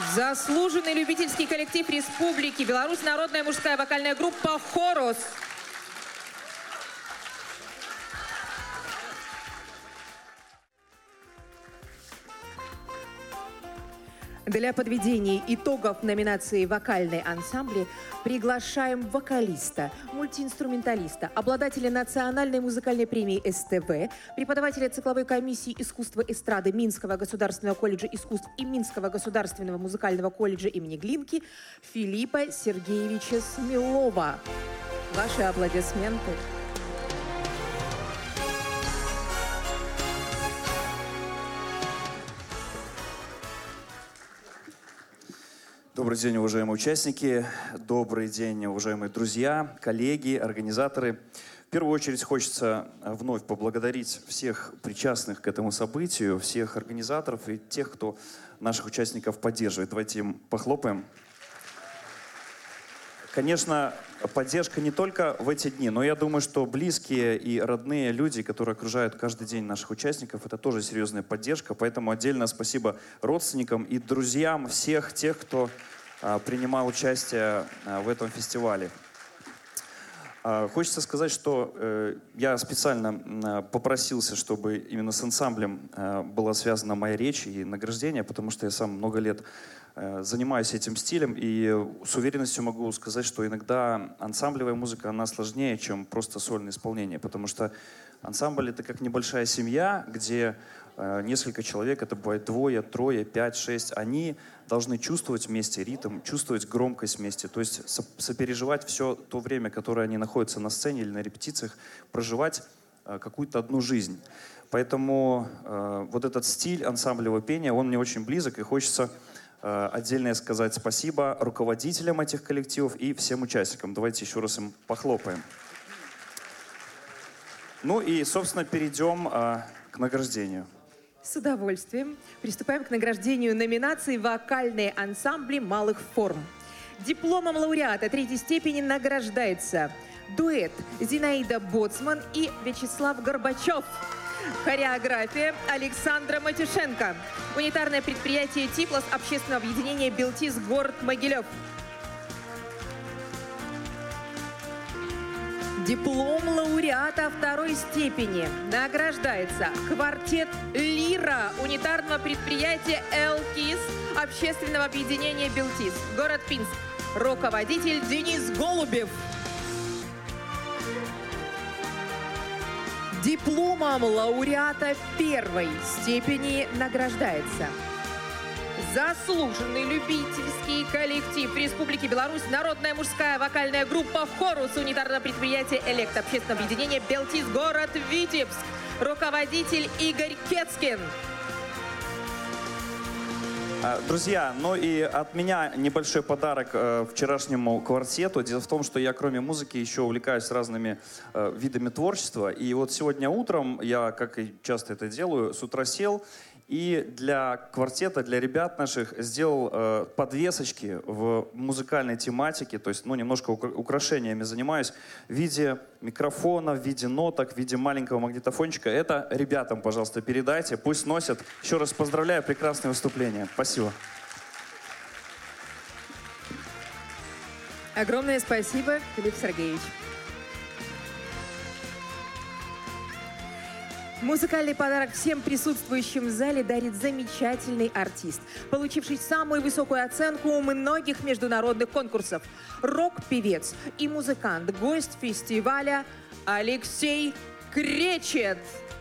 Заслуженный любительский коллектив Республики Беларусь, народная мужская вокальная группа «Хорус». Для подведения итогов номинации «Вокальные ансамбли» приглашаем вокалиста, мультиинструменталиста, обладателя национальной музыкальной премии СТВ, преподавателя цикловой комиссии искусства эстрады Минского государственного колледжа искусств и Минского государственного музыкального колледжа имени Глинки Филиппа Сергеевича Смелова. Ваши аплодисменты. Добрый день, уважаемые участники, добрый день, уважаемые друзья, коллеги, организаторы. В первую очередь хочется вновь поблагодарить всех причастных к этому событию, всех организаторов и тех, кто наших участников поддерживает. Давайте им похлопаем. Конечно, поддержка не только в эти дни, но я думаю, что близкие и родные люди, которые окружают каждый день наших участников, это тоже серьезная поддержка. Поэтому отдельно спасибо родственникам и друзьям всех тех, кто принимал участие в этом фестивале. Хочется сказать, что я специально попросился, чтобы именно с ансамблем была связана моя речь и награждение, потому что я сам много лет занимаюсь этим стилем, и с уверенностью могу сказать, что иногда ансамблевая музыка, она сложнее, чем просто сольное исполнение, потому что ансамбль — это как небольшая семья, где несколько человек, это бывает 2, 3, 5, 6, они должны чувствовать вместе ритм, чувствовать громкость вместе, то есть сопереживать все то время, которое они находятся на сцене или на репетициях, проживать какую-то одну жизнь. Поэтому вот этот стиль ансамблевого пения, он мне очень близок, и хочется отдельно сказать спасибо руководителям этих коллективов и всем участникам. Давайте еще раз им похлопаем. Ну и, собственно, перейдем к награждению. С удовольствием. Приступаем к награждению номинации «Вокальные ансамбли малых форм». Дипломом лауреата 3-й степени награждается дуэт Зинаида Боцман и Вячеслав Горбачев. Хореография Александра Матюшенко. Унитарное предприятие «Типлос» общественного объединения «Белтис», город Могилев. Диплом лауреата 2-й степени награждается квартет «Лира» унитарного предприятия «Элкис» общественного объединения «Белтис», город Пинск. Руководитель Денис Голубев. Дипломом лауреата 1-й степени награждается заслуженный любительский коллектив Республики Беларусь, народная мужская вокальная группа «Хорус» унитарного предприятия «Элект» общественного объединения «Белтис», город Витебск. Руководитель Игорь Кецкин. Друзья, ну и от меня небольшой подарок вчерашнему квартету. Дело в том, что я кроме музыки еще увлекаюсь разными видами творчества. И вот сегодня утром я, как и часто это делаю, с утра сел и для квартета, для ребят наших сделал подвесочки в музыкальной тематике, то есть, ну, немножко украшениями занимаюсь, в виде микрофона, в виде ноток, в виде маленького магнитофончика. Это ребятам, пожалуйста, передайте, пусть носят. Еще раз поздравляю, прекрасное выступление. Спасибо. Огромное спасибо, Филипп Сергеевич. Музыкальный подарок всем присутствующим в зале дарит замечательный артист, получивший самую высокую оценку у многих международных конкурсов. Рок-певец и музыкант, гость фестиваля Алексей Кречет.